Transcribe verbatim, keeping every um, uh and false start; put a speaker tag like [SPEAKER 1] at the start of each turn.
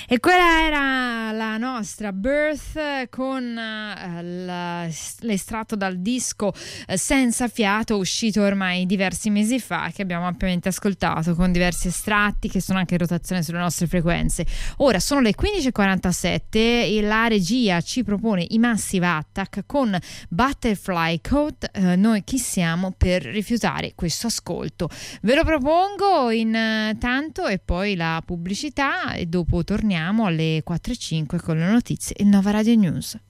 [SPEAKER 1] E quella era la nostra Birth con uh, l'estratto dal disco uh, Senza Fiato, uscito ormai diversi mesi fa, che abbiamo ampiamente ascoltato con diversi estratti che sono anche in rotazione sulle nostre frequenze. Ora sono le quindici e quarantasette e la regia ci propone i Massive Attack con Butterfly Coat. Uh, noi chi siamo per rifiutare questo ascolto? Ve lo propongo intanto e poi la pubblicità e dopo torniamo alle quattro e cinque con le notizie e Nova Radio News.